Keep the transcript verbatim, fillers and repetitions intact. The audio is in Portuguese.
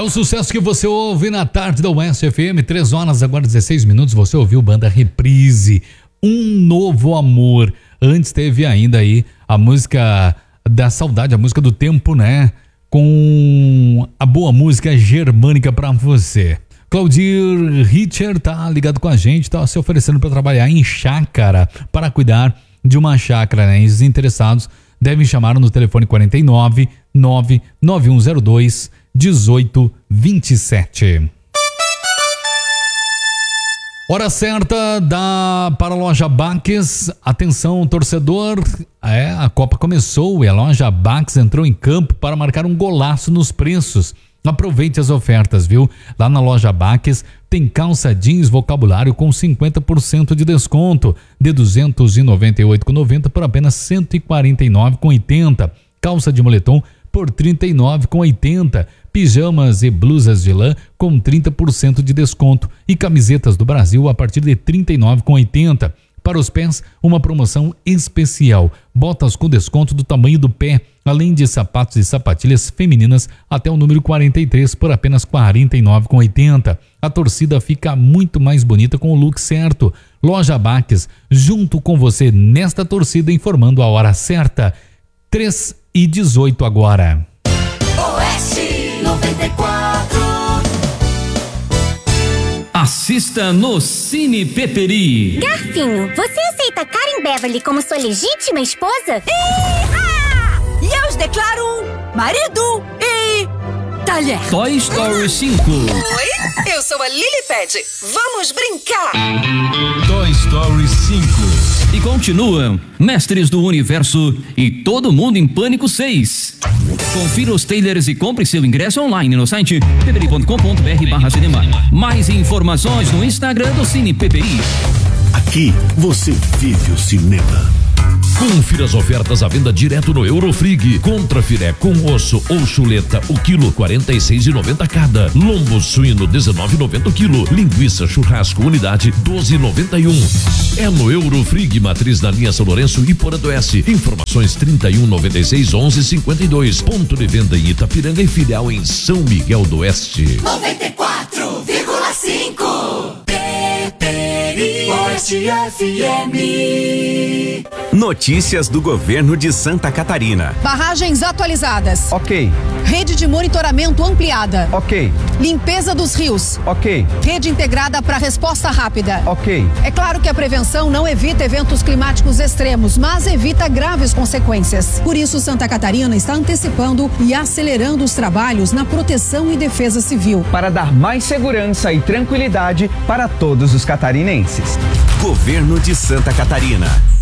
É o sucesso que você ouve na tarde da Oeste F M, três horas, agora dezesseis minutos, você ouviu Banda Reprise, Um Novo Amor. Antes teve ainda aí a música da saudade, a música do tempo, né? Com a boa música germânica pra você. Claudir Richer tá ligado com a gente, tá se oferecendo para trabalhar em chácara, para cuidar de uma chácara, né? Os interessados devem chamar no telefone quarenta e nove, nove nove um zero dois, dezoito vinte e sete. Hora certa da para a loja Baques. Atenção, torcedor, é, a Copa começou e a loja Baques entrou em campo para marcar um golaço nos preços. Aproveite as ofertas, viu? Lá na loja Baques tem calça jeans vocabulário com cinquenta por cento de desconto, de duzentos e noventa e oito reais e noventa centavos por apenas cento e quarenta e nove reais e oitenta centavos. Calça de moletom por trinta e nove reais e oitenta centavos. Pijamas e blusas de lã com trinta por cento de desconto e camisetas do Brasil a partir de trinta e nove reais e oitenta centavos. Para os pés, uma promoção especial. Botas com desconto do tamanho do pé, além de sapatos e sapatilhas femininas até o número quarenta e três por apenas quarenta e nove reais e oitenta centavos. A torcida fica muito mais bonita com o look certo. Loja Baques, junto com você nesta torcida, informando a hora certa. três e dezoito agora. Oeste noventa e quatro. Assista no Cine Peperi. Garfinho, você aceita Karen Beverly como sua legítima esposa? E eu os declaro marido e talher. Toy Story cinco. Oi, eu sou a Lilipad. Vamos brincar. Toy Story cinco. E continuam Mestres do Universo e Todo Mundo em Pânico seis. Confira os trailers e compre seu ingresso online no site peperi ponto com ponto br barra cinema. Mais informações no Instagram do Cine Peperi. Aqui você vive o cinema. Confira as ofertas à venda direto no Eurofrig. Contra filé com osso ou chuleta, o quilo quarenta e seis reais e noventa centavos cada. Lombo suíno dezenove reais e noventa centavos o quilo. Linguiça churrasco unidade doze reais e noventa e um centavos. É no Eurofrig, matriz da linha São Lourenço e Porã do Oeste. Informações trinta e um, noventa e seis, onze, cinquenta e dois. Ponto de venda em Itapiranga e filial em São Miguel do Oeste. noventa e quatro vírgula cinco. Peperi Oeste F M. Notícias do governo de Santa Catarina. Barragens atualizadas. Ok. Rede de monitoramento ampliada. Ok. Limpeza dos rios. Ok. Rede integrada para resposta rápida. Ok. É claro que a prevenção não evita eventos climáticos extremos, mas evita graves consequências. Por isso, Santa Catarina está antecipando e acelerando os trabalhos na proteção e defesa civil. Para dar mais segurança e tranquilidade para todos os catarinenses. Governo de Santa Catarina.